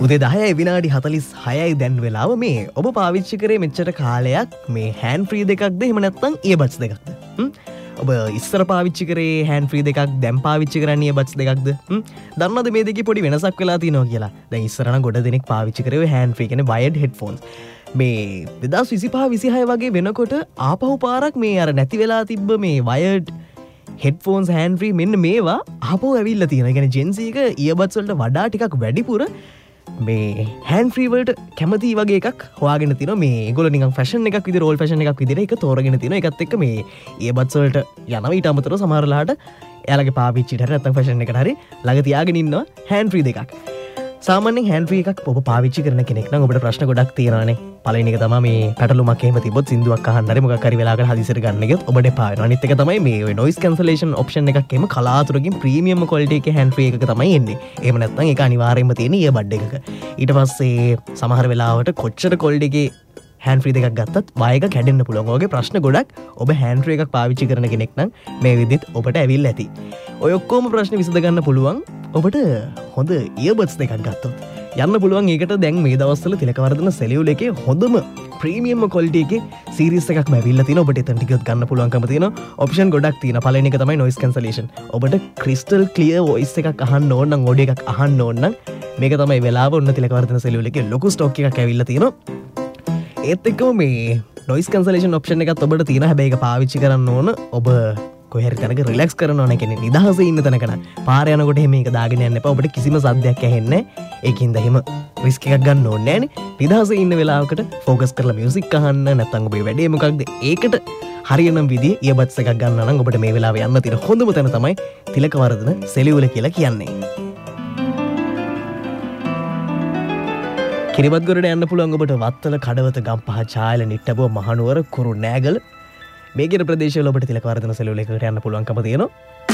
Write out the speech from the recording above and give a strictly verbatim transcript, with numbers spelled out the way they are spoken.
උදේ දහයයි විනාඩි හතළිස් හයයි දැන් වෙලාව. මේ ඔබ පාවිච්චි කරේ මෙච්චර කාලයක් මේ හෑන්ඩ් ෆ්‍රී දෙකක්ද එහෙම නැත්නම් ඉයර්බඩ්ස් දෙකක්ද? ඔබ ඉස්සර පාවිච්චි කරේ හෑන්ඩ් ෆ්‍රී දෙකක්, දැන් පාවිච්චි කරන්නේ ඉයර්බඩ්ස් දෙකක්ද? දන්නවද මේ දෙකේ පොඩි වෙනසක් වෙලා තියෙනවා කියලා? දැන් ඉස්සර නම් ගොඩ දෙනෙක් පාවිච්චි කරේ ඔය හෑන්ඩ් ෆ්‍රී කියන්නේ වයර්ඩ් හෙඩ්ෆෝන්ස්. මේ දෙදහස් විසිපහ විසිහය වගේ වෙනකොට ආපහු පාරක් මේ අර නැති වෙලා තිබ්බ මේ වයර්ඩ් හෙඩ්ෆෝන්ස් හෑන්ඩ් ෆ්‍රී මෙන්න මේවා ආපහු ඇවිල්ලා තියෙනවා. ඒ කියන්නේ ජෙන්සි එක ඉයර්බඩ්ස් වලට වඩා ටිකක් වැඩිපුර මේ හෑන්ඩ් ෆ්‍රී වලට කැමති වගේ එකක් හොයාගෙන තිනවා. මේ ඒගොල්ලෝ නිකන් ෆැෂන් එකක් විදිහට ඕල්ඩ් ෆැෂන් එකක් විදිහට ඒක තෝරගෙන තිනවා. ඒකත් එක්ක මේ ඉයර්බඩ්ස් වලට යනවා. ඊට අමතරව සමහර වෙලාවට එයාලගේ පාවිච්චිට හරි නැත්නම් ෆැෂන් එකට හරි ළඟ තියාගෙන ඉන්නවා හෑන්ඩ් ෆ්‍රී දෙකක්. සාමාන්‍යයෙන් හෑන්ඩ් ෆ්‍රී එකක් ඔබ පාවිච්චි කරන කෙනෙක් නම් ඔබට ප්‍රශ්න ගොඩක් තියෙනවානේ. පළවෙනි එක තමයි මේ පැටලුමක් එහෙම තිබ්බොත් සින්දුවක් අහන්න හරි මොකක් හරි වෙලාවකට හදිසියට ගන්න ගියොත් ඔබට එපා වෙනවා. අනිත් එක තමයි මේ ඔය noise cancellation option එකක් එහෙම කලාතුරකින් ප්‍රීමියම් quality එකේ හෑන්ඩ් ෆ්‍රී එකක තමයි එන්නේ. එහෙම නැත්නම් ඒක අනිවාර්යයෙන්ම තියෙන earbud එකක. ඊට පස්සේ සමහර වෙලාවට කොච්චර quality එකේ හෑන්ඩ් ෆ්‍රී දෙකක් ගත්තත් වයර් එක කැඩෙන්න පුළුවන්. ඔයගේ ප්‍රශ්න ගොඩක් ඔබ හෑන්ඩ් ෆ්‍රී එකක් පාවිච්චි කරන කෙනෙක් නම් මේ විදිහට ඔබට ඇවිල්ලා ඇති. ඔය ඔක්කොම ප්‍රශ්න විසඳ ගන්න පුළුවන් ඔබට හොඳ earbuds දෙකක් ගත්තොත්. යන්න පුළුවන් ඒකට දැන් මේ දවස්වල තිලකවර්ධන සෙලියුල් එකේ හොඳම ප්‍රීමියම් ක්වොලිටි එකේ සීරීස් එකක්ම ඇවිල්ලා තිනවා. ඔබට එතන ටිකක් ගන්න පුළුවන්කම තියෙනවා. ඔප්ෂන් ගොඩක් තියෙනවා. පළවෙනි එක තමයි noise cancellation. ඔබට crystal clear voice එකක් අහන්න ඕන නම් audio එකක් අහන්න ඕන නම් මේක තමයි වෙලාව. ඔන්න තිලකවර්ධන සෙලියුල් එකේ ලොකු ස්ටොක් එකක් ඇවිල්ලා තිනවා. ඒත් එක්කම මේ noise cancellation option එකත් ඔබට තියෙනවා. හැබැයි ඒක පාවිච්චි කරන්න ඕන ඔබ කොහරි තැනක රිලැක්ස් කරනවා නම් කියන්නේ නිදහසේ ඉන්න තැනක නම්. පාර යනකොට එහෙම මේක දාගෙන යන්න එපා. ඔබට කිසිම සද්දයක් ඇහෙන්නේ නැහැ. ඒකින්ද එහෙම රිස්ක් එකක් ගන්න ඕනේ නැහනේ. නිදහසේ ඉන්න වෙලාවකට ફોකස් කරලා මියුසික් අහන්න නැත්නම් ඔබේ වැඩේ මොකක්ද ඒකට හරියන විදිහේ ඉයර්බඩ්ස් එකක් ගන්න නම් ඔබට මේ වෙලාවේ යන්න තියෙන හොඳම තැන තමයි තිලකවර්ධන සෙලියුල කියලා කියන්නේ. කිරිබත්ගොඩට යන්න පුළුවන් ඔබට වත්තල, කඩවත, ගම්පහ, චායල, නිට්ටඹුව, මහනුවර, කුරුණෑගල මේ කියන ප්‍රදේශවල ඔබට තිලකවර්ධන සෙලියුල එකකට යන්න පුළුවන්කම තියෙනවා.